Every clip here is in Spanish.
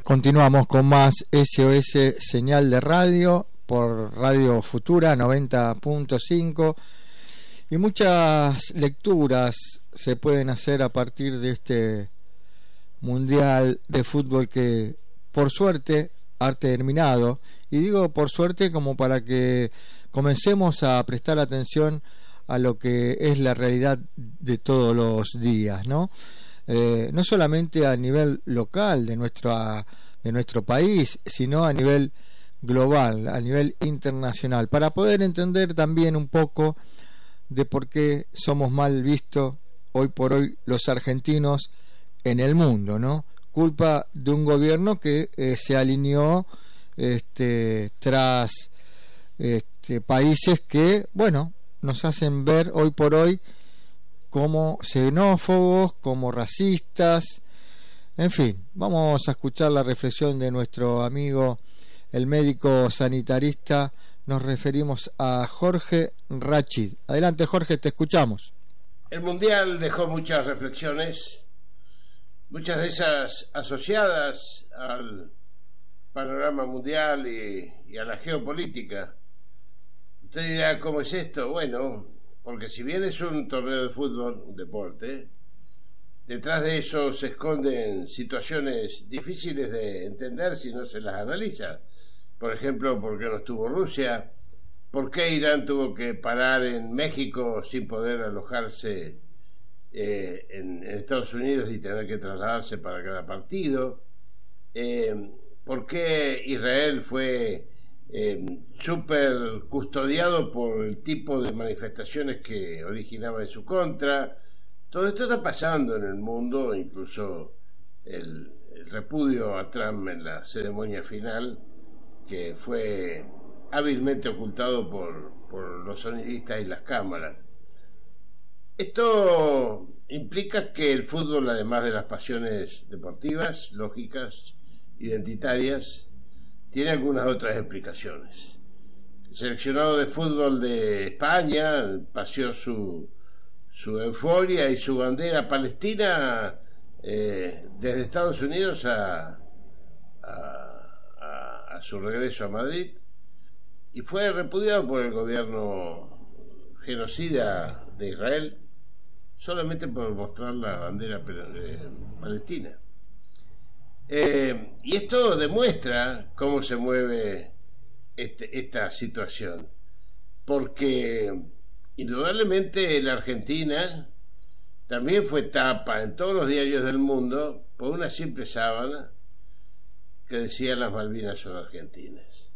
Continuamos con más SOS Señal de Radio por Radio Futura 90.5 y muchas lecturas se pueden hacer a partir de este Mundial de Fútbol que por suerte ha terminado, y digo por suerte como para que comencemos a prestar atención a lo que es la realidad de todos los días, ¿no? No solamente a nivel local de nuestro país, sino a nivel global, a nivel internacional, para poder entender también un poco de por qué somos mal vistos hoy por hoy los argentinos en el mundo, ¿no? Culpa de un gobierno que se alineó tras países que, bueno, nos hacen ver hoy por hoy como xenófobos, como racistas. En fin, vamos a escuchar la reflexión de nuestro amigo el médico sanitarista. Nos referimos a Jorge Rachid. Adelante, Jorge, te escuchamos. El Mundial dejó muchas reflexiones, muchas de esas asociadas al panorama mundial y a la geopolítica. Usted dirá, ¿cómo es esto? Bueno, porque si bien es un torneo de fútbol, un deporte, detrás de eso se esconden situaciones difíciles de entender si no se las analiza. Por ejemplo, ¿por qué no estuvo Rusia? ¿Por qué Irán tuvo que parar en México sin poder alojarse en Estados Unidos y tener que trasladarse para cada partido? ¿Por qué Israel fue súper custodiado por el tipo de manifestaciones que originaba en su contra? Todo esto está pasando en el mundo, incluso el repudio a Trump en la ceremonia final, que fue hábilmente ocultado por los sonidistas y las cámaras. Esto implica que el fútbol, además de las pasiones deportivas, lógicas, identitarias, tiene algunas otras explicaciones. El seleccionado de fútbol de España paseó su euforia y su bandera palestina desde Estados Unidos a su regreso a Madrid, y fue repudiado por el gobierno genocida de Israel solamente por mostrar la bandera palestina. Y esto demuestra cómo se mueve esta situación, porque indudablemente la Argentina también fue tapa en todos los diarios del mundo por una simple sábana que decía las Malvinas son argentinas.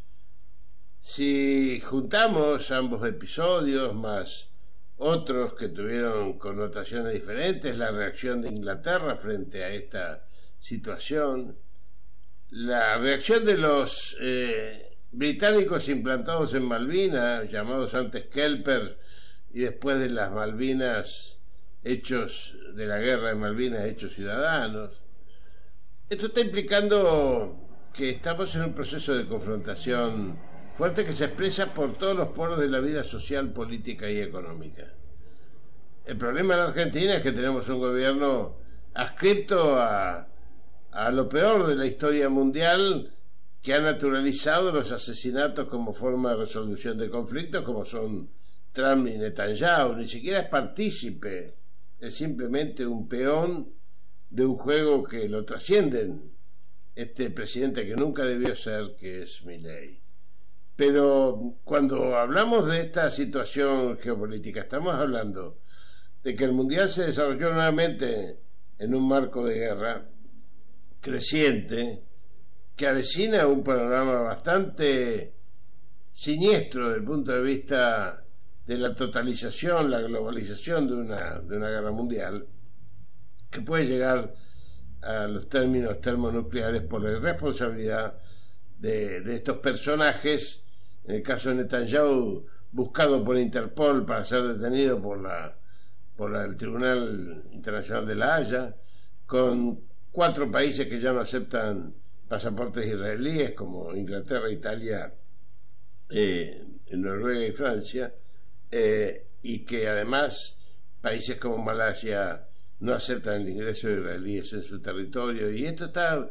Si juntamos ambos episodios más otros que tuvieron connotaciones diferentes, la reacción de Inglaterra frente a esta situación, la reacción de los británicos implantados en Malvinas, llamados antes Kelper, y después de las Malvinas hechos de la guerra de Malvinas hechos ciudadanos. Esto está implicando que estamos en un proceso de confrontación fuerte que se expresa por todos los poros de la vida social, política y económica. El problema en la Argentina es que tenemos un gobierno adscrito a lo peor de la historia mundial, que ha naturalizado los asesinatos como forma de resolución de conflictos, como son Trump y Netanyahu. Ni siquiera es partícipe, es simplemente un peón de un juego que lo trascienden este presidente que nunca debió ser, que es Milei. Pero cuando hablamos de esta situación geopolítica, estamos hablando de que el Mundial se desarrolló nuevamente en un marco de guerra creciente que avecina un panorama bastante siniestro desde el punto de vista de la totalización, la globalización de una guerra mundial, que puede llegar a los términos termonucleares por la irresponsabilidad de estos personajes. En el caso de Netanyahu, buscado por Interpol para ser detenido por el Tribunal Internacional de La Haya, con 4 países que ya no aceptan pasaportes israelíes, como Inglaterra, Italia, Noruega y Francia, y que además países como Malasia no aceptan el ingreso de israelíes en su territorio. Y esto está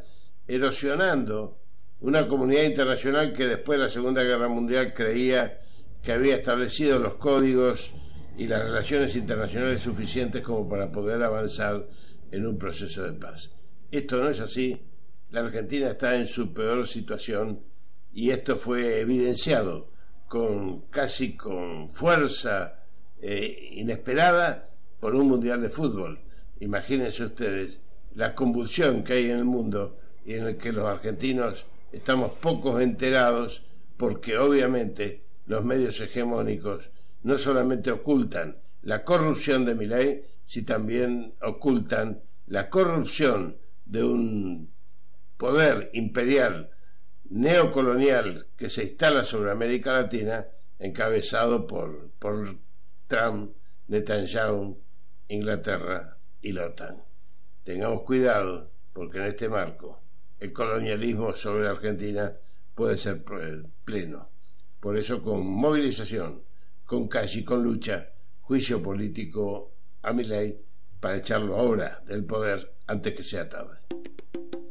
erosionando una comunidad internacional que después de la Segunda Guerra Mundial creía que había establecido los códigos y las relaciones internacionales suficientes como para poder avanzar en un proceso de paz. Esto no es así. La Argentina está en su peor situación y esto fue evidenciado casi con fuerza inesperada por un mundial de fútbol. Imagínense ustedes la convulsión que hay en el mundo y en el que los argentinos estamos pocos enterados, porque obviamente los medios hegemónicos no solamente ocultan la corrupción de Milei, sino también ocultan la corrupción de un poder imperial neocolonial que se instala sobre América Latina, encabezado por Trump, Netanyahu, Inglaterra y la OTAN. Tengamos cuidado, porque en este marco el colonialismo sobre la Argentina puede ser pleno. Por eso, con movilización, con calle y con lucha, juicio político a Milei para echarlo ahora del poder antes que sea tarde.